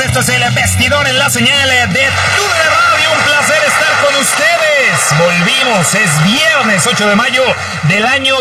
Esto es El Vestidor en la señal de TUDN Radio. Un placer estar con ustedes. Volvimos, es viernes 8 de mayo del año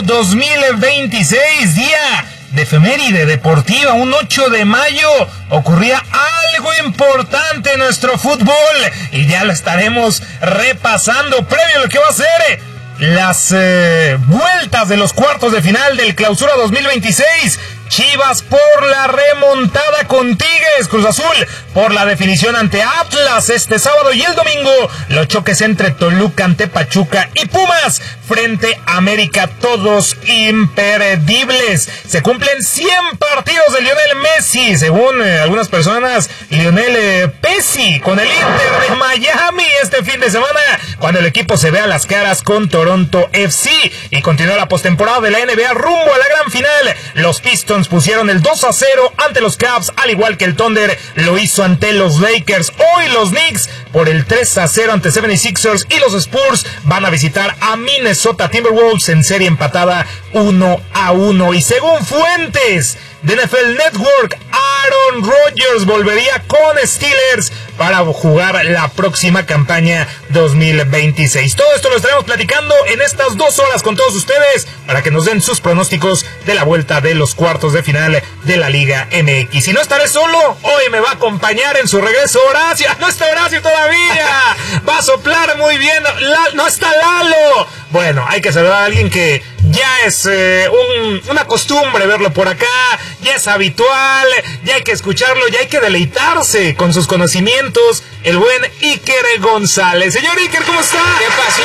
2026, día de efeméride deportiva. Un 8 de mayo ocurría algo importante en nuestro fútbol y ya lo estaremos repasando previo a lo que va a ser las vueltas de los cuartos de final del Clausura 2026. Chivas por la remontada con Tigres, Cruz Azul por la definición ante Atlas este sábado, y el domingo los choques entre Toluca ante Pachuca y Pumas frente a América, todos imperdibles. Se cumplen 100 partidos de Lionel Messi, según algunas personas, Lionel Pessi, con el Inter de Miami este fin de semana, cuando el equipo se vea las caras con Toronto FC, y continúa la postemporada de la NBA rumbo a la gran final. Los Pistons pusieron el 2-0 ante los Cavs, al igual que el Thunder lo hizo ante los Lakers. Hoy los Knicks por el 3-0 ante 76ers, y los Spurs van a visitar a Minnesota Timberwolves en serie empatada 1-1. Y según fuentes de NFL Network, Aaron Rodgers volvería con Steelers para jugar la próxima campaña 2026. Todo esto lo estaremos platicando en estas 2 horas con todos ustedes para que nos den sus pronósticos de la vuelta de los cuartos de final de la Liga MX. Y no estaré solo, hoy me va a acompañar en su regreso Horacio. No está Horacio todavía, va a soplar muy bien. No está Lalo. Bueno, hay que saludar a alguien que ya es una costumbre verlo por acá, ya es habitual, ya hay que escucharlo, ya hay que deleitarse con sus conocimientos, el buen Iker González. Señor Iker, ¿cómo está? ¿Qué pasó,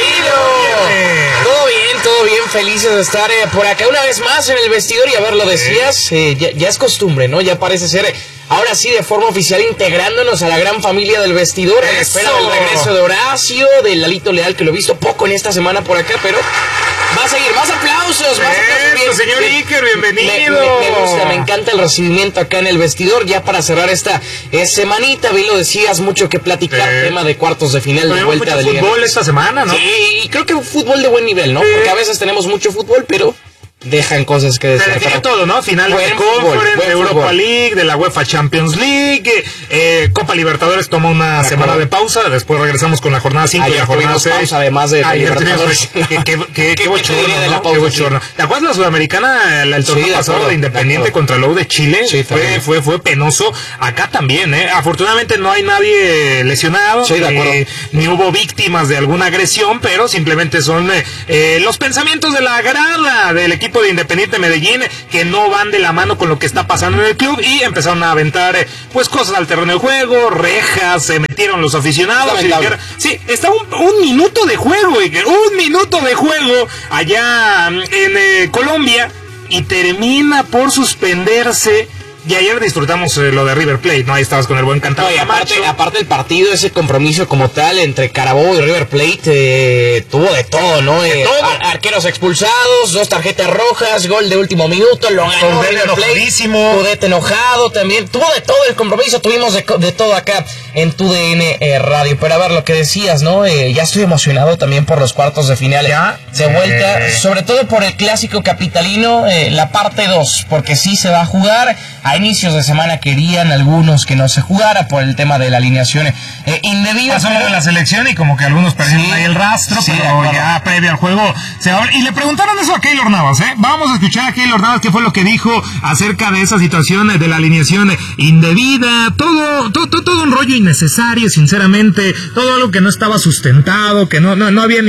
Camilo? Todo bien, felices de estar por acá una vez más en el vestidor. Y a ver, lo decías, ya es costumbre, ¿no? Ya parece ser, ahora sí, de forma oficial, integrándonos a la gran familia del vestidor. En espera del regreso de Horacio, de Lalito Leal, que lo he visto poco en esta semana por acá, pero va a seguir. Más aplausos, más aplausos. Señor Iker, bienvenido. Me gusta, me encanta el recibimiento acá en el vestidor. Ya para cerrar esta semanita, bien lo decías, mucho que platicar, tema de cuartos de final, de vuelta de Liga. Fútbol esta semana, ¿no? Sí, y creo que fútbol de buen nivel, ¿no? Porque a veces tenemos mucho fútbol, pero dejan cosas que desear. Tiene todo, ¿no? Final de Conference, Europa League, de la UEFA Champions League, Copa Libertadores toma una semana de pausa, después regresamos con la jornada 5 y la jornada 6. Pausa, además de Libertadores. Qué bochorno, ¿no? Qué bochorno. ¿Te acuerdas la Sudamericana, el torneo pasado de Independiente contra el U de Chile? Sí, fue penoso. Acá también, afortunadamente no hay nadie lesionado, ni hubo víctimas de alguna agresión, pero simplemente son los pensamientos de la grada del equipo de Independiente Medellín, que no van de la mano con lo que está pasando en el club, y empezaron a aventar pues cosas al terreno de juego, rejas, se metieron los aficionados y dijeron, sí, está un minuto de juego, un minuto de juego allá en Colombia, y termina por suspenderse. Y ayer disfrutamos lo de River Plate, ¿no? Ahí estabas con el buen Cantado. No, y aparte el partido, ese compromiso como tal entre Carabobo y River Plate, tuvo de todo, ¿no? Arqueros expulsados, 2 tarjetas rojas, gol de último minuto, lo ganó River Plate. Cudete enojado también, tuvo de todo el compromiso, tuvimos de todo acá en TUDN Radio. Pero a ver, lo que decías, ¿no? Ya estoy emocionado también por los cuartos de final de vuelta, sobre todo por el clásico capitalino, la parte 2, porque sí se va a jugar. A inicios de semana querían algunos que no se jugara por el tema de la alineación indebida. Pasó de la selección y como que algunos perdieron ahí el rastro, pero ya previo al juego se va a ver. Y le preguntaron eso a Keylor Navas, Vamos a escuchar a Keylor Navas qué fue lo que dijo acerca de esa situación de la alineación indebida. Todo un rollo innecesario, sinceramente. Todo algo que no estaba sustentado, que no había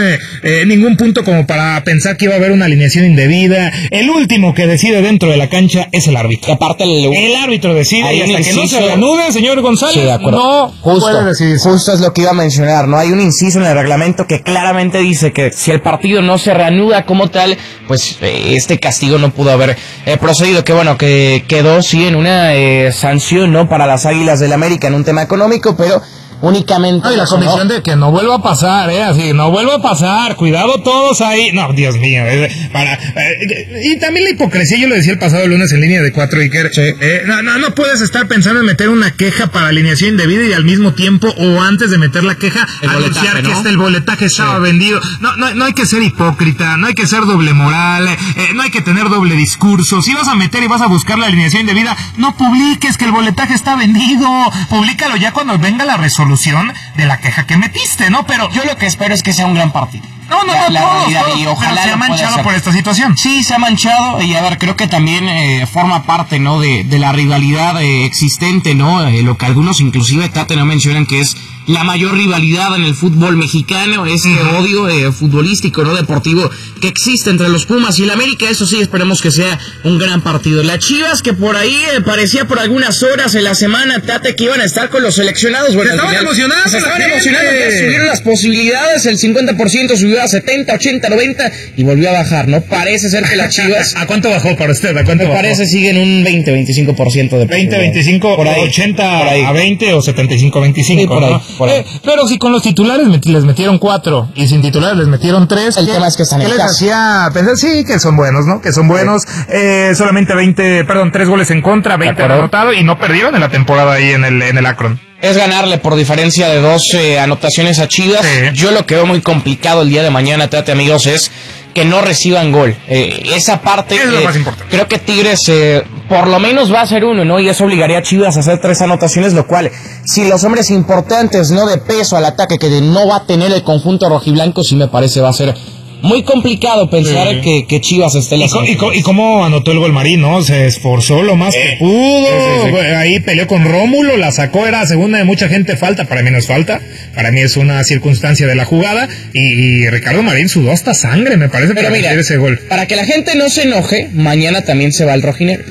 ningún punto como para pensar que iba a haber una alineación indebida. El último que decide dentro de la cancha es el árbitro. Aparte el árbitro decide, y hasta que no se reanude, señor González, sí, no puede decidir. Justo es lo que iba a mencionar, ¿no? Hay un inciso en el reglamento que claramente dice que si el partido no se reanuda como tal, pues este castigo no pudo haber procedido. Que bueno, que quedó sí en una sanción, ¿no? Para las Águilas del América en un tema económico, pero únicamente. Y la comisión de que no vuelva a pasar, así, no vuelva a pasar, cuidado todos ahí. No, Dios mío, y también la hipocresía, yo lo decía el pasado lunes en Línea de 4, Iker. Sí. No puedes estar pensando en meter una queja para alineación indebida y al mismo tiempo, o antes de meter la queja, anunciar que el boletaje estaba vendido. No hay que ser hipócrita, no hay que ser doble moral, no hay que tener doble discurso. Si vas a meter y vas a buscar la alineación indebida, no publiques que el boletaje está vendido, publícalo ya cuando venga la resolución de la queja que metiste, ¿no? Pero yo lo que espero es que sea un gran partido. Todos, y ojalá se ha manchado por esta situación. Sí, se ha manchado, y a ver, creo que también forma parte, ¿no?, de la rivalidad existente, ¿no? Lo que algunos inclusive, Tate, no mencionan que es la mayor rivalidad en el fútbol mexicano, ese odio futbolístico, no deportivo, que existe entre los Pumas y el América. Eso sí, esperemos que sea un gran partido. Las Chivas, que por ahí parecía por algunas horas en la semana, Tate, que iban a estar con los seleccionados. Bueno, estaban emocionados. Se estaban emocionando, subieron las posibilidades, el 50% subió a 70, 80, 90 y volvió a bajar, ¿no? Parece ser que las Chivas... ¿A cuánto bajó para usted? ¿A cuánto bajó? Parece siguen un 20-25% de... 20-25, por ahí, 80 por ahí. A 20 o 75-25, sí, por ahí, ¿no? Por ahí. Pero si con los titulares les metieron 4 y sin titulares les metieron 3, el tema es que están en casa. ¿Qué les hacía pensar? Sí, que son buenos, ¿no? Que son buenos. Solamente 3 goles en contra, 20 anotado y no perdieron en la temporada ahí en el Akron. Es ganarle por diferencia de 2 anotaciones a Chivas. Sí. Yo lo que veo muy complicado el día de mañana, Tate, amigos, es que no reciban gol. Esa parte es lo más importante. Creo que Tigres por lo menos va a hacer 1, ¿no? Y eso obligaría a Chivas a hacer 3 anotaciones, lo cual, si los hombres importantes, no de peso al ataque, que no va a tener el conjunto rojiblanco, sí me parece va a ser muy complicado pensar que Chivas esté en la y cómo anotó el gol Marín, ¿no? Se esforzó lo más que pudo. Sí. Ahí peleó con Rómulo, la sacó, era segunda de mucha gente, falta. Para mí no es falta. Para mí es una circunstancia de la jugada. Y Ricardo Marín sudó hasta sangre, me parece, para meter ese gol. Para que la gente no se enoje, mañana también se va el rojinegro.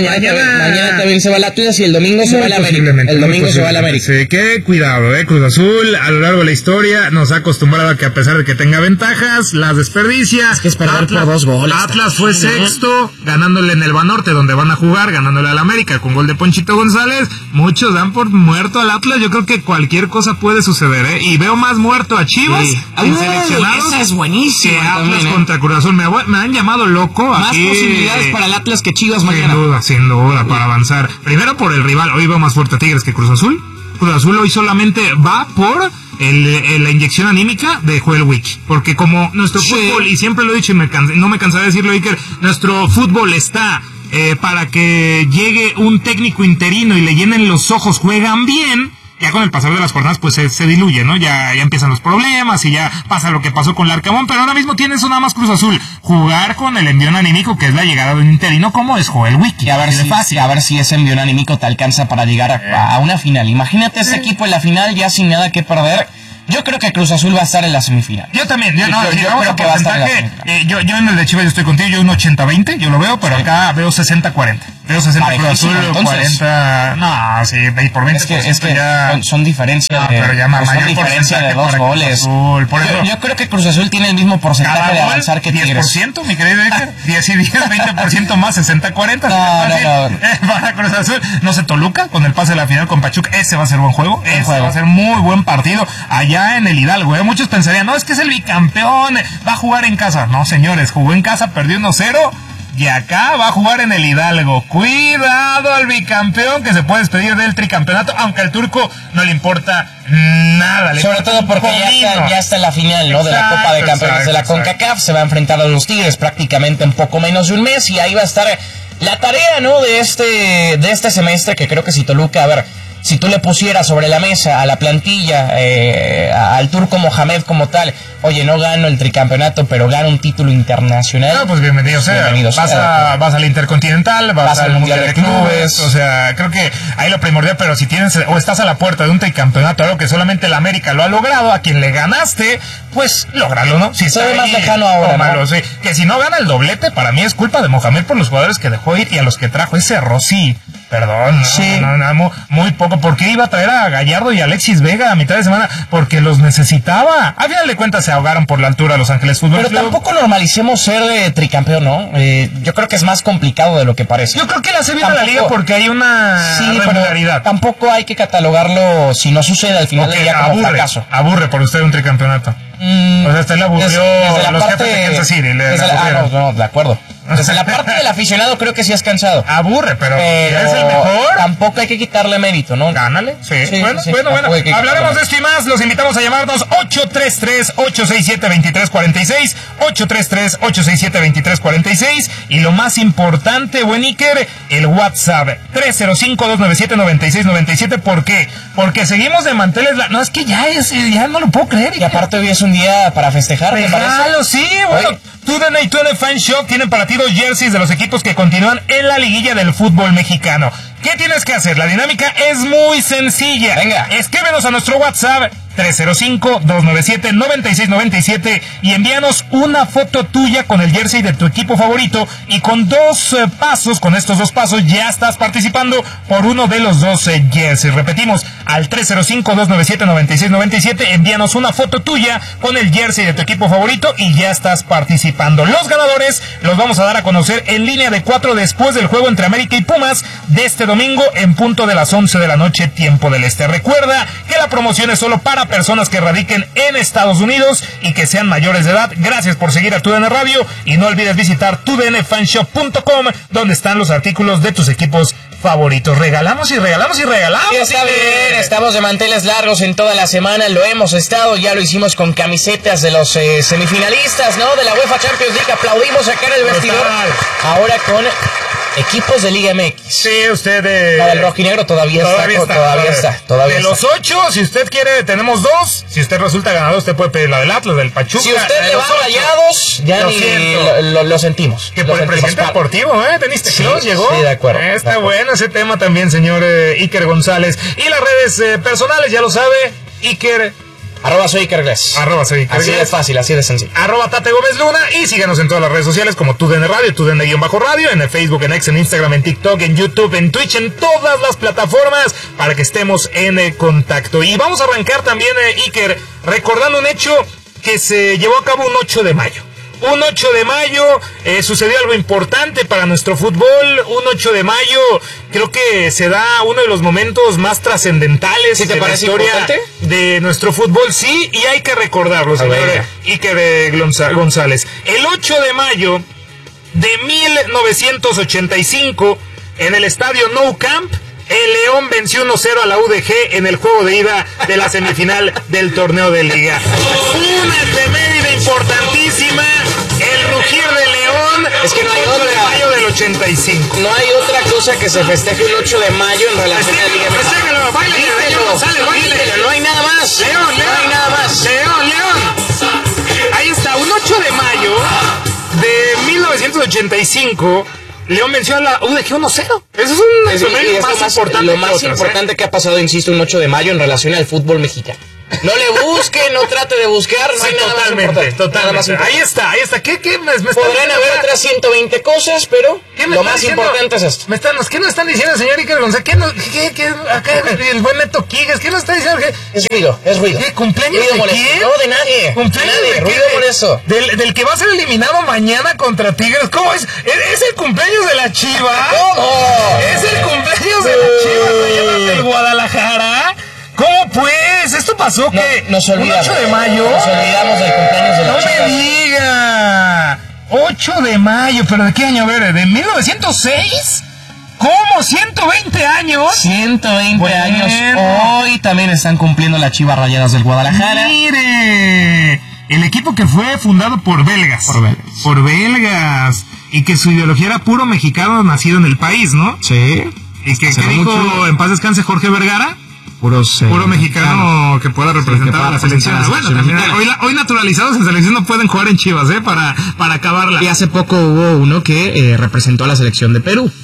Mañana también se va la Atlas y el domingo se va la América. El domingo se va la América. Sí, qué cuidado, Cruz Azul a lo largo de la historia nos ha acostumbrado a que a pesar de que tenga ventajas, las desperdicia. Es que es perder por 2 goles. Atlas fue sexto, ganándole en el Banorte, donde van a jugar, ganándole al América con gol de Ponchito González. Muchos dan por muerto al Atlas. Yo creo que cualquier cosa puede suceder, Y veo más muerto a Chivas en seleccionados. Esa es buenísima. Que Atlas también, contra Cruz Azul. Me han llamado loco. Más aquí, posibilidades para el Atlas que Chivas mañana. Sin duda, para avanzar. Primero por el rival. Hoy va más fuerte a Tigres que Cruz Azul. Cruz Azul hoy solamente va por la inyección anímica de Joel Wich. Porque como nuestro fútbol, y siempre lo he dicho y no me cansaré de decirlo, Iker, nuestro fútbol está para que llegue un técnico interino y le llenen los ojos, juegan bien. Ya con el pasar de las jornadas pues se diluye, ¿no? Ya empiezan los problemas y ya pasa lo que pasó con Larcamón, pero ahora mismo tiene eso nada más Cruz Azul, jugar con el envión anímico que es la llegada de un interino como es Joel Wiki. Y a ver si ese envión anímico te alcanza para llegar a una final. Imagínate ese equipo en la final ya sin nada que perder. Yo creo que Cruz Azul va a estar en la semifinal. Yo también. Yo creo que va a estar en la semifinal. Yo en el de Chivas yo estoy contigo, yo un 80-20, yo lo veo, pero acá veo 60-40. Veo 60 Cruz Azul, entonces, 40... No, sí, por 20%. Es que ya... son diferencias de 2 goles. Por eso, yo creo que Cruz Azul tiene el mismo porcentaje de avanzar que Tigres. 10%, mi querido Iker. 10 y 10, 20% más, 60-40. No. Para Cruz Azul. No se Toluca, con el pase de la final con Pachuca. Ese va a ser buen juego. Va a ser muy buen partido. Allá en el Hidalgo, muchos pensarían, no, es que es el bicampeón, va a jugar en casa. No, señores, jugó en casa, perdió 1-0. Y acá va a jugar en el Hidalgo. Cuidado al bicampeón que se puede despedir del tricampeonato, aunque al turco no le importa nada. Sobre todo porque ya está en la final, ¿no? De la Copa de Campeones de la CONCACAF. Se va a enfrentar a los Tigres prácticamente en poco menos de un mes. Y ahí va a estar la tarea, ¿no? De este semestre, que creo que si Toluca, a ver, si tú le pusieras sobre la mesa a la plantilla, al turco Mohamed como tal, oye, no gano el tricampeonato, pero gano un título internacional. No, pues bienvenido sea. Vas al Intercontinental, vas al Mundial de Clubes. O sea, creo que ahí lo primordial, pero si tienes o estás a la puerta de un tricampeonato, algo que solamente el América lo ha logrado, a quien le ganaste, pues lógralo, ¿no? Si se ve más lejano ahora, ¿no? Sí. Que si no gana el doblete, para mí es culpa de Mohamed por los jugadores que dejó ir y a los que trajo. Ese Rossi Perdón, no, muy poco. ¿Por qué iba a traer a Gallardo y Alexis Vega a mitad de semana? Porque los necesitaba. A final de cuentas se ahogaron por la altura Los Ángeles Fútbol Club. Pero tampoco normalicemos ser tricampeón, ¿no? Yo creo que es más complicado de lo que parece. Yo creo que le hace bien a la liga porque hay una regularidad. Tampoco hay que catalogarlo si no sucede al final del día como fracaso. Aburre por usted un tricampeonato. O sea, usted le aburrió a los jefes de Kansas City. No, de acuerdo. Desde la parte del aficionado creo que sí has cansado. Aburre, pero ¿es el mejor? Tampoco hay que quitarle mérito, ¿no? Gánale. Sí. Bueno. Hablaremos de esto y más. Los invitamos a llamarnos 833-867-2346. 833-867-2346. Y lo más importante, buen Iker, el WhatsApp 305-297-9697. ¿Por qué? Porque seguimos de manteles. No, es que ya no lo puedo creer. Y aparte hoy es un día para festejar. Regalo, sí, bueno. TUDN y TUDN Fan Shop tienen para ti 2 jerseys de los equipos que continúan en la liguilla del fútbol mexicano. ¿Qué tienes que hacer? La dinámica es muy sencilla. Venga. Escríbenos a nuestro WhatsApp 305-297-9697 y envíanos una foto tuya con el jersey de tu equipo favorito y con con estos 2 pasos ya estás participando por uno de los 2 jerseys. Repetimos, al 305-297-9697 envíanos una foto tuya con el jersey de tu equipo favorito y ya estás participando. Los ganadores los vamos a dar a conocer en línea de 4 después del juego entre América y Pumas de este domingo en punto de las 11 de la noche, tiempo del este. Recuerda que la promoción es solo para personas que radiquen en Estados Unidos y que sean mayores de edad. Gracias por seguir a TUDN Radio y no olvides visitar tudnfanshop.com, donde están los artículos de tus equipos favoritos. Regalamos y regalamos y regalamos. Ya está bien, estamos de manteles largos en toda la semana, lo hemos estado, ya lo hicimos con camisetas de los semifinalistas, ¿no? De la UEFA Champions League, aplaudimos acá en el vestidor. Ahora con equipos de Liga MX. Sí, usted... el rojinegro todavía está. De los 8, si usted quiere, tenemos 2. Si usted resulta ganador, usted puede pedir la del Atlas, del Pachuca. Si usted le va a Rayados, ya lo sentimos. Que por el presidente deportivo, Teniste Close, llegó. Sí, de acuerdo. Está bueno ese tema también, señor Iker González. Y las redes personales, ya lo sabe, Iker... @soy Iker Gles. Así de fácil, así de sencillo. @Tate Gómez Luna. Y síganos en todas las redes sociales como TUDN Radio, TUDN_Radio, en el Facebook, en X, en Instagram, en TikTok, en YouTube, en Twitch, en todas las plataformas para que estemos en contacto. Y vamos a arrancar también, Iker, recordando un hecho que se llevó a cabo un 8 de mayo. Un 8 de mayo sucedió algo importante para nuestro fútbol. Un 8 de mayo creo que se da uno de los momentos más trascendentales de la historia de nuestro fútbol. Sí, y hay que recordarlo, señor Iker González. El 8 de mayo de 1985, en el estadio Nou Camp, el León venció 1-0 a la UDG en el juego de ida de la semifinal del torneo de Liga. Una efeméride importantísima, el rugir de León. Es que no hay 8 de mayo del 85. No hay otra cosa que se festeje el 8 de mayo en relación a la Liga. No hay nada más. León. No hay nada más. León. Ahí está, un 8 de mayo de 1985. León venció a la UDG 1-0. Eso es un efeméride más importante. Lo más importante que ha pasado, insisto, un 8 de mayo en relación al fútbol mexicano. No le busque, no trate de buscar, no hay nada más importante. Totalmente. Ahí está. ¿Qué me podrán haber otras 120 cosas, pero lo más importante es esto. ¿Qué nos están diciendo, señor Iker González? ¿Qué acá el buen Neto Quigas? ¿Qué nos está diciendo? Es ruido. ¿Qué cumpleaños ruido de quién? No, de nadie. ¿Cumpleaños de ruido molesto? Del que va a ser eliminado mañana contra Tigres. ¿Cómo es? ¿Es el cumpleaños de la Chiva? ¿Cómo? ¿Es el cumpleaños de la Chiva mañana del Guadalajara? ¿Cómo pues? ¿Esto pasó que nos olvidamos, un 8 de mayo? Nos olvidamos del cumpleaños de la Chiva. ¡No me diga! 8 de mayo, ¿pero de qué año? A ver, ¿de 1906? ¿Cómo? ¿120 años? 120 años. Hoy también están cumpliendo las Chivas Rayadas del Guadalajara. ¡Mire! El equipo que fue fundado por belgas. Por belgas. Y que su ideología era puro mexicano nacido en el país, ¿no? Sí. Y que dijo, en paz descanse, Jorge Vergara. Puro mexicano que pueda representar a la selección. Bueno, también hoy naturalizados en selección no pueden jugar en Chivas, para acabarla. Y hace poco hubo uno que representó a la selección de Perú.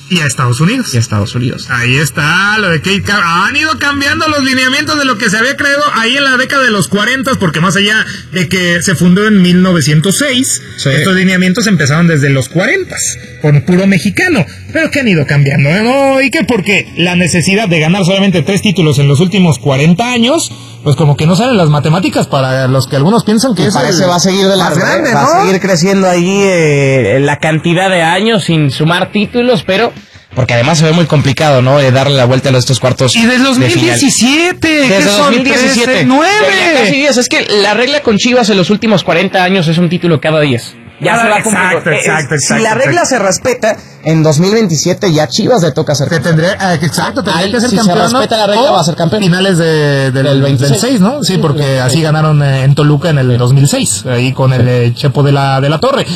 Y a Estados Unidos. Ahí está, lo de que han ido cambiando los lineamientos de lo que se había creado ahí en la década de los 40, porque más allá de que se fundó en 1906, estos lineamientos empezaron desde los 40, con puro mexicano, pero que han ido cambiando, ¿no? ¿Y qué? Porque la necesidad de ganar solamente 3 títulos en los últimos 40 años, pues como que no salen las matemáticas para los que algunos piensan que parece va a seguir de más grande, ¿no? Va a seguir creciendo ahí la cantidad de años sin sumar títulos, pero porque además se ve muy complicado, ¿no? Darle la vuelta a estos cuartos. Y desde 2017, desde 2017, 9. Casi 10. Es que la regla con Chivas en los últimos 40 años es un título cada 10. Ya se va exacto. Si la regla se respeta, en 2027 ya Chivas le toca ser campeón. Tendría que ser campeón. Si se respeta la regla, va a ser campeón. Finales del 26, ¿no? Sí, porque así ganaron en Toluca en el 2006, ahí con el Chepo de la Torre.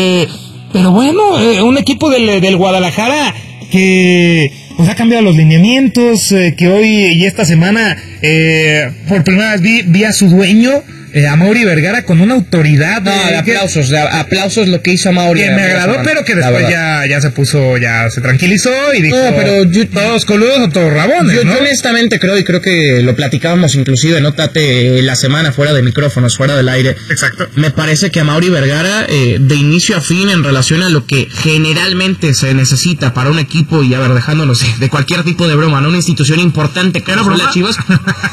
Pero bueno, un equipo del Guadalajara que pues ha cambiado los lineamientos, que hoy y esta semana por primera vez vi a su dueño, a Mauri Vergara, con una autoridad. Aplausos lo que hizo a Mauri. Que me agradó, pero que después ya se tranquilizó y dijo, todos coludos o todos rabones, yo honestamente creo que lo platicábamos inclusive en Nótate la semana fuera de micrófonos, fuera del aire. Exacto. Me parece que a Mauri Vergara, de inicio a fin, en relación a lo que generalmente se necesita para un equipo, y a ver, dejándonos de cualquier tipo de broma, ¿no? Una institución importante como son las Chivas,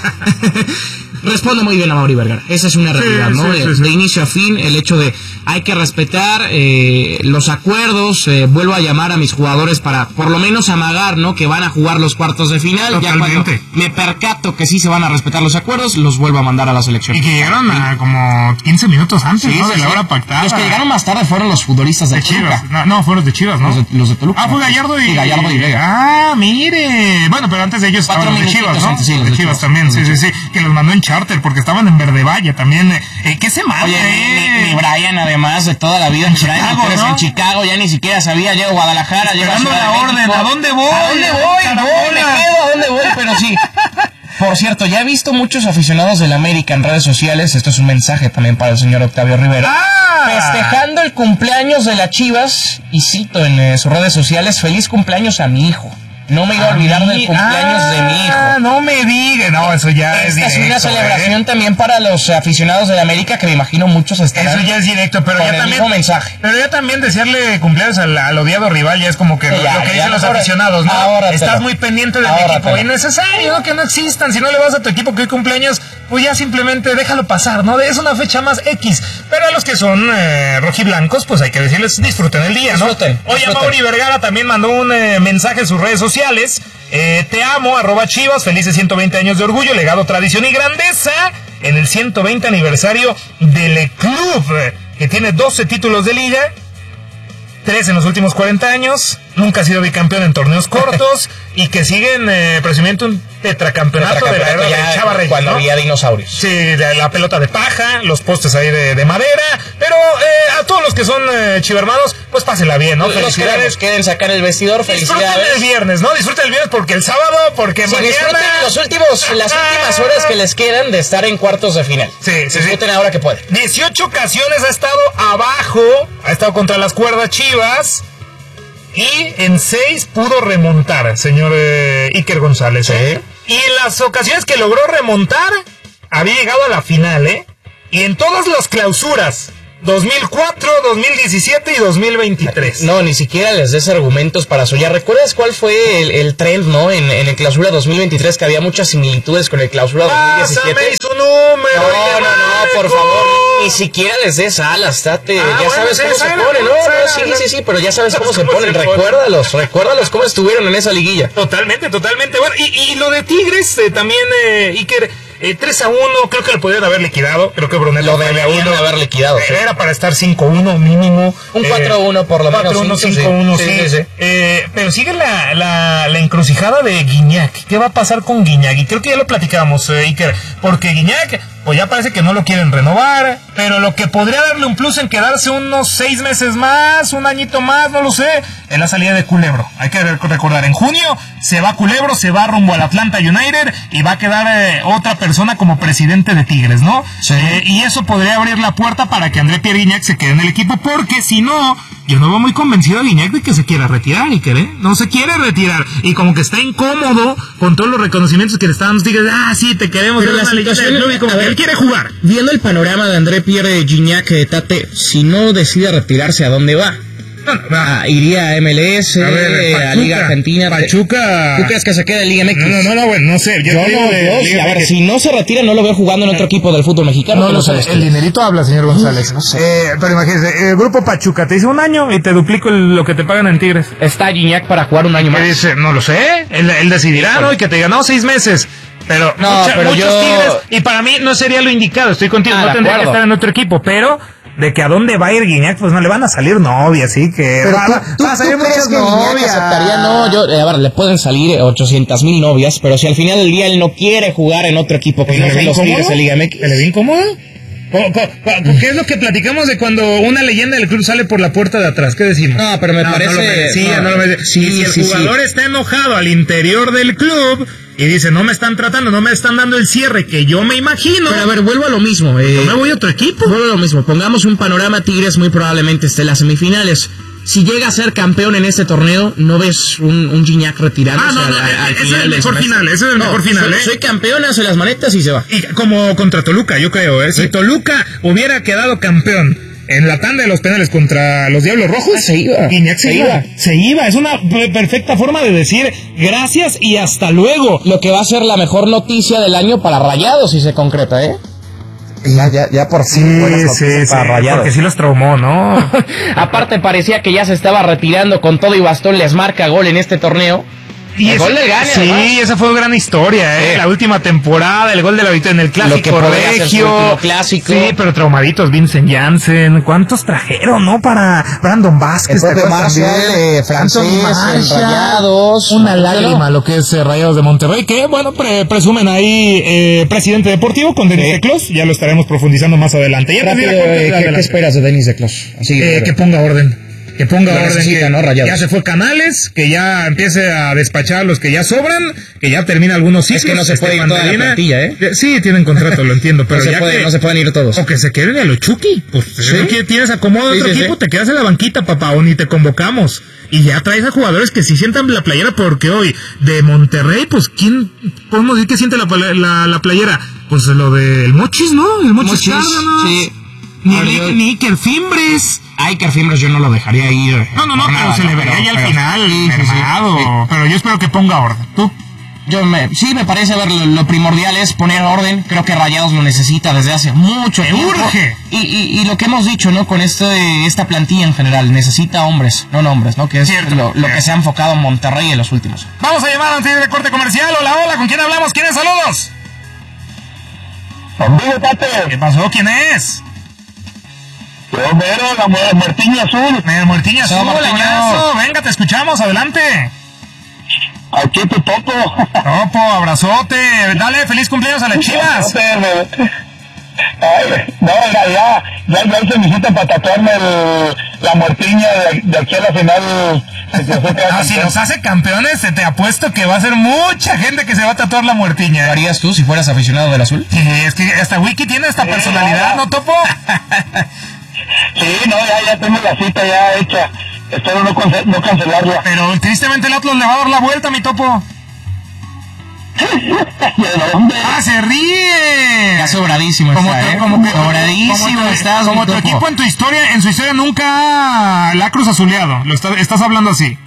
responde muy bien a Mauri Vergara. Esa es una realidad, ¿no? Sí. De inicio a fin, el hecho de hay que respetar los acuerdos. Vuelvo a llamar a mis jugadores para por lo menos amagar, ¿no? Que van a jugar los cuartos de final. Totalmente. Ya cuando me percato que sí se van a respetar los acuerdos, los vuelvo a mandar a la selección. Y que llegaron como 15 minutos antes, ¿no? De la hora pactada. Los que llegaron más tarde fueron los futbolistas de Chivas. No, fueron los de Chivas, ¿no? Los de Toluca. Fue Gallardo y Vega. Ah, mire. Bueno, pero antes de ellos estaban los de Chivas, ¿no? Sí, los de Chivas también, sí. Que los mandó en charter porque estaban en Verde Valle también. ¿Qué semana? Oye, ni Brian, además de toda la vida en Chicago, ¿no? En Chicago, ya ni siquiera sabía, llego a Guadalajara, llego a Ciudad de la orden, México. ¿a dónde voy? ¿A dónde voy? Pero sí. Por cierto, ya he visto muchos aficionados del América en redes sociales, esto es un mensaje también para el señor Octavio Rivera, festejando el cumpleaños de las Chivas, y cito en sus redes sociales, feliz cumpleaños a mi hijo. No me iba a olvidar del cumpleaños de mi hijo. No me diga, no, eso ya es directo. Esta es una celebración también para los aficionados de la América, que me imagino muchos están. Eso ya es directo, pero ya también mensaje. Pero ya también desearle cumpleaños al odiado rival ya es como que lo que dicen los aficionados, ¿no? Estás muy pendiente de mi equipo. Innecesario, ¿no? Que no existan. Si no le vas a tu equipo que hoy cumpleaños, pues ya simplemente déjalo pasar, ¿no? Es una fecha más X. Pero a los que son rojiblancos, pues hay que decirles disfruten el día, ¿no? Hoy a Mauri Vergara también mandó un mensaje en sus redes sociales. Te amo, @Chivas, felices 120 años de orgullo, legado, tradición y grandeza en el 120 aniversario del club, que tiene 12 títulos de liga, 3 en los últimos 40 años, nunca ha sido bicampeón en torneos cortos y que siguen presumiendo un tetracampeonato de la era de Chava Reyes, cuando había dinosaurios. Sí, la pelota de paja, los postes ahí de madera, pero a todos los que son chivermanos, pues pásenla bien, ¿no? Felicidades. Queden sacar el vestidor, felicidades. Disfruten el viernes, ¿no? Disfruten el viernes porque el sábado, porque mañana... Disfruten las últimas horas que les quedan de estar en cuartos de final. Disfruten ahora que pueden. 18 ocasiones ha estado abajo, ha estado contra las cuerdas Chivas, y en 6 pudo remontar, señor Iker González. Sí. Y en las ocasiones que logró remontar, había llegado a la final, Y en todas las clausuras, 2004, 2017 y 2023. No, ni siquiera les des argumentos para soñar. ¿Recuerdas cuál fue el trend, no? En el clausura 2023, que había muchas similitudes con el clausura 2017. Pásame su número. No, por favor. Ni siquiera les des alas, Tate. Ya sabes cómo se ponen, ¿no? Sí, pero ya sabes cómo se ponen. Recuérdalos cómo estuvieron en esa liguilla. Totalmente. Bueno, y lo de Tigres, también, Iker, 3-1, creo que lo podrían haber liquidado. Creo que Bruneta lo deberían haber liquidado. Era para estar 5-1 mínimo. Un 4-1 por lo menos. 4-1, 5-1, sí. Pero sigue la encrucijada de Guiñac. ¿Qué va a pasar con Guiñac? Y creo que ya lo platicábamos, Iker, porque Guiñac, pues ya parece que no lo quieren renovar, pero lo que podría darle un plus en quedarse unos 6 meses más, un añito más, no lo sé, es la salida de Culebro. Hay que recordar, en junio se va Culebro, se va rumbo al Atlanta United y va a quedar otra persona como presidente de Tigres, ¿no? Sí. Y eso podría abrir la puerta para que André Pierre Guiñac se quede en el equipo, porque si no, yo no veo muy convencido a Guiñac de que se quiera retirar, Iker, ¿eh? No se quiere retirar. Y como que está incómodo con todos los reconocimientos que le estaban dando Tigres. Sí, te queremos. Pero la situación del club, y como que él quiere jugar. Viendo el panorama de André Pierre Gignac, Tate, si no decide retirarse, ¿a dónde va? Iría a MLS, a Liga Argentina. Pachuca. ¿Tú crees que se queda en Liga MX? No sé. A ver, si no se retira, no lo veo jugando en otro equipo del fútbol mexicano. No lo sé. El dinerito habla, señor González. No sé. Pero imagínese, el grupo Pachuca te dice 1 año y te duplico lo que te pagan en Tigres. ¿Está Gignac para jugar 1 año más? Dice, no lo sé. Él decidirá, ¿no? Y que te diga, 6 meses. Pero, muchos Tigres. Y para mí no sería lo indicado. Estoy contigo. No tendría que estar en otro equipo, pero de que a dónde va a ir Guiñac, pues no le van a salir novias, así que pero tú a salir muchas novias. Aceptaría, a ver, le pueden salir 800,000 novias, pero si al final del día él no quiere jugar en otro equipo que no sea los Tigres en Liga MX. ¿Le ve incómodo? ¿Qué es lo que platicamos de cuando una leyenda del club sale por la puerta de atrás? ¿Qué decimos? No, pero me parece... Si el jugador está enojado al interior del club y dice, no me están tratando, no me están dando el cierre que yo me imagino. Pero a ver, vuelvo a lo mismo. ¿No me voy a otro equipo? Vuelvo a lo mismo. Pongamos un panorama, Tigres muy probablemente esté en las semifinales. Si llega a ser campeón en este torneo, ¿no ves un Gignac retirándose ese es el mejor final, mejor final, Soy campeón, hace las maletas y se va. Y como contra Toluca, yo creo, ¿eh? Si Toluca hubiera quedado campeón en la tanda de los penales contra los Diablos Rojos, Guiñac se iba. Es una perfecta forma de decir gracias y hasta luego. Lo que va a ser la mejor noticia del año para Rayados si se concreta, ¿eh? Ya por fin buenas noticias para Rayados. Porque sí los traumó, ¿no? Aparte parecía que ya se estaba retirando con todo y bastón, les marca gol en este torneo. Y el gol del Gane, sí, esa fue una gran historia, ¿eh? La última temporada, el gol de la victoria en el clásico regio. Clásico. Sí, pero traumaditos, Vincent Janssen. ¿Cuántos trajeron, no? Para Brandon Vázquez. El propio Marshall, francés, Rayados. Una lágrima lo que es Rayados de Monterrey, que, bueno, presumen ahí presidente deportivo con Denis de Clos. Ya lo estaremos profundizando más adelante. ¿Qué esperas de Denis de Clos? Que ponga orden. Que ponga orden, ¿no? Ya se fue Canales, que ya empiece a despachar los que ya sobran, que ya termina algunos ciclos. Es que no se puede ir toda la plantilla, ¿eh? Sí, tienen contrato, lo entiendo, pero no se pueden ir todos. O que se queden a lo Chucky. Pues si no tienes acomodo de otro equipo, te quedas en la banquita, papá, o ni te convocamos. Y ya traes a jugadores que sí sientan la playera, porque hoy de Monterrey, pues, ¿quién podemos decir que siente la playera? Pues lo del Mochis, ¿no? El Mochis Cárdenas. Sí. Ni Iker Fimbres. Iker Fimbres yo no lo dejaría ir. No, pero se le vería ya al final mermado. Sí. Pero yo espero que ponga orden. ¿Tú? Me parece, lo primordial es poner orden. Creo que Rayados lo necesita desde hace mucho tiempo. ¡Urge! Y lo que hemos dicho, ¿no? Con esta plantilla en general, necesita hombres, no nombres, ¿no? Que es lo que se ha enfocado en Monterrey en los últimos. Vamos a llamar antes de corte comercial. Hola, ¿con quién hablamos? ¿Quién es? ¡Saludos! Conmigo, Tate. ¿Qué pasó? ¿Quién es? Romero, la Muertiña Azul. Muertiña Azul, abrazo. Venga, te escuchamos, adelante. Aquí tu Topo. Topo, abrazote. Dale, feliz cumpleaños a las Chivas. No, ya hice mi cita para tatuarme la Muertiña de aquí a la final. Si nos hace campeones, te apuesto que va a ser mucha gente que se va a tatuar la Muertiña. ¿Lo harías tú si fueras aficionado del azul? Es que hasta Wiki tiene esta personalidad, ¿no, Topo? Sí, ya tengo la cita ya hecha. Espero no cancelarla. Pero tristemente el Atlas le va a dar la vuelta, mi Topo. ¿De dónde? Se ríe. Está sobradísimo. Como tu equipo en su historia nunca la ha cruz azuleado. Estás hablando así.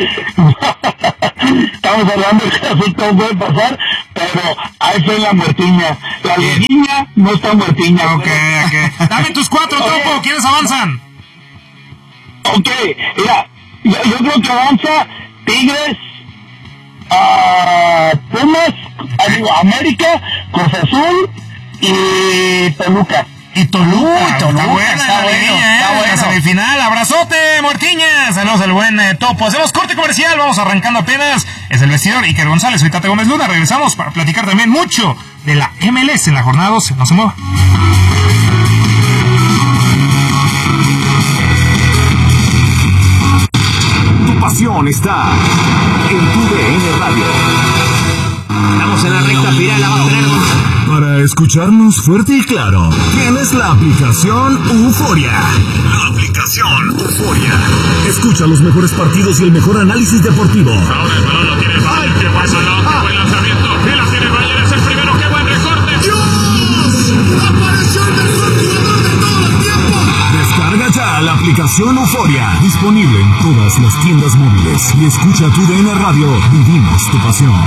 Estamos hablando de que así todo puede pasar, pero ahí fue la Muertiña. La niña no está Muertiña. Ok. Dame tus 4, Topo. ¿Quiénes avanzan? Ok, mira, yo creo que avanza Tigres, Pumas, América, Cruz Azul y Toluca. Está bueno. La semifinal, abrazote, Muertiña. Saludos al buen Topo. Hacemos corte comercial, vamos arrancando apenas. Es el vestidor, Iker González, soy Tate Gómez Luna. Regresamos para platicar también mucho de la MLS en la jornada 12. No se mueva. Tu pasión está en tu DN Radio. Estamos en la recta final, la va a tener Para escucharnos fuerte y claro, tienes la aplicación Euforia. La aplicación Euforia. Escucha los mejores partidos y el mejor análisis deportivo. Ahora el balón lo tiene Bay. ¿Qué pasa? ¡Qué buen lanzamiento! Y la tiene Bayer, es el primero. ¡Qué buen recorte! ¡Dios! ¡Apareció el mejor jugador de todo el tiempo! Descarga ya la aplicación Euforia. Disponible en todas las tiendas móviles. Y escucha tu DN Radio. Vivimos tu pasión.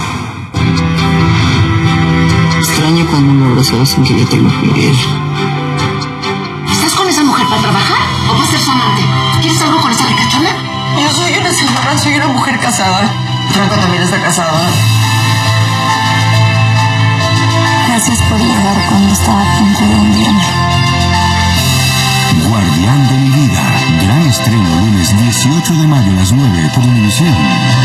Extraño cuando me abrazaba sin que yo te lo pidiera. ¿Estás con esa mujer para trabajar o para ser su amante? ¿Quieres algo con esa ricachona? Yo soy una señora, soy una mujer casada. Franco también está casada. Gracias por llegar cuando estaba a punto de hundirme. Guardián de mi vida. Gran estreno lunes 18 de mayo a las 9 por Univisión.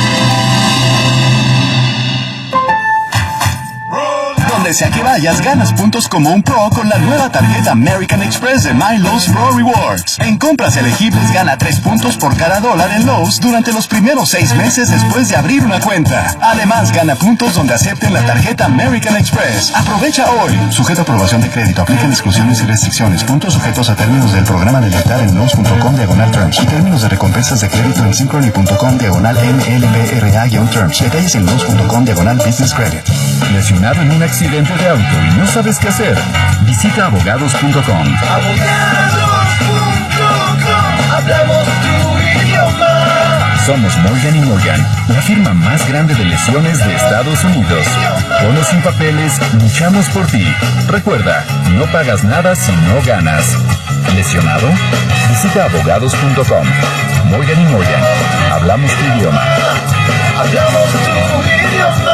Donde sea que vayas, ganas puntos como un pro con la nueva tarjeta American Express de My Lowe's Pro Rewards. En compras elegibles gana 3 puntos por cada $1 en Lowe's durante los primeros 6 meses después de abrir una cuenta. Además, gana puntos donde acepten la tarjeta American Express. Aprovecha hoy. Sujeto a aprobación de crédito. Aplican exclusiones y restricciones. Puntos sujetos a términos del programa de lealtad en Lowe's.com/terms y términos de recompensas de crédito en Synchrony.com/MLBRA-terms. Detalles en Lowe's.com/business credit. Lesionado en un accidente de auto y no sabes qué hacer, visita abogados.com. Hablamos tu idioma. Somos Morgan & Morgan, la firma más grande de lesiones de Estados Unidos. Con o sin papeles, luchamos por ti. Recuerda, no pagas nada si no ganas. ¿Lesionado? Visita abogados.com. Morgan & Morgan, hablamos tu idioma. Hablamos tu idioma.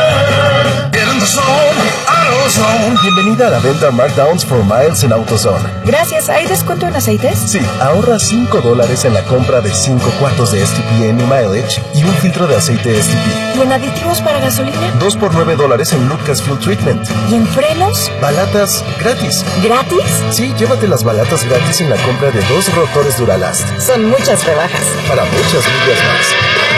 Bienvenida a la venta Markdowns for Miles en AutoZone. Gracias. ¿Hay descuento en aceites? Sí, ahorra $5 en la compra de 5 cuartos de STP en mileage y un filtro de aceite STP. ¿Y en aditivos para gasolina? 2 por $9 en Lucas Fuel Treatment. ¿Y en frenos? Balatas gratis. ¿Gratis? Sí, llévate las balatas gratis en la compra de 2 rotores Duralast. Son muchas rebajas. Para muchas millas más.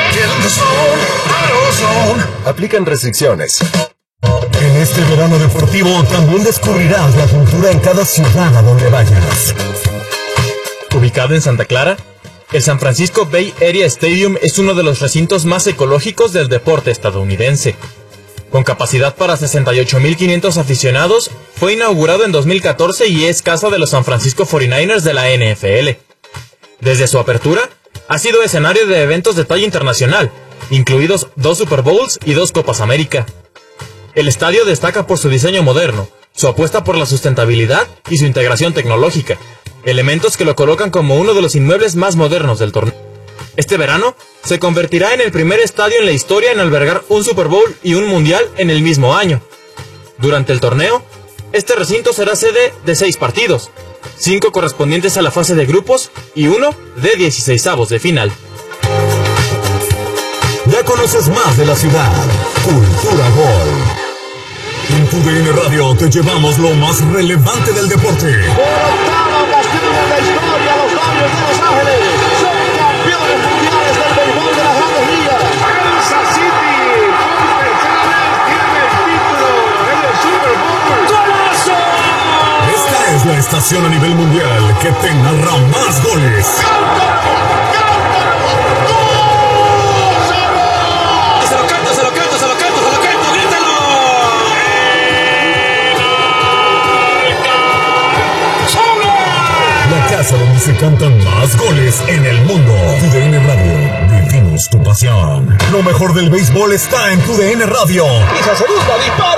Aplican restricciones. En este verano deportivo también descubrirás la cultura en cada ciudad a donde vayas. Ubicado en Santa Clara, el San Francisco Bay Area Stadium es uno de los recintos más ecológicos del deporte estadounidense. Con capacidad para 68,500 aficionados, fue inaugurado en 2014 y es casa de los San Francisco 49ers de la NFL. Desde su apertura, ha sido escenario de eventos de talla internacional, incluidos 2 Super Bowls y 2 Copas América. El estadio destaca por su diseño moderno, su apuesta por la sustentabilidad y su integración tecnológica, elementos que lo colocan como uno de los inmuebles más modernos del torneo. Este verano, se convertirá en el primer estadio en la historia en albergar un Super Bowl y un Mundial en el mismo año. Durante el torneo, este recinto será sede de 6 partidos, 5 correspondientes a la fase de grupos y 1 de 16avos de final. Ya conoces más de la ciudad. Cultura Gol. En tu DN Radio te llevamos lo más relevante del deporte. Por octava ocasión en la historia, los Dodgers de Los Ángeles son campeones mundiales del béisbol de las Grandes Ligas. Kansas City, por tercera vez, tiene el título en el Super Bowl. ¡Golazo! Esta es la estación a nivel mundial que te narra más goles. Donde se cantan más goles en el mundo. TUDN Radio, vivimos tu pasión. Lo mejor del béisbol está en TUDN Radio. Y se segunda, dispara.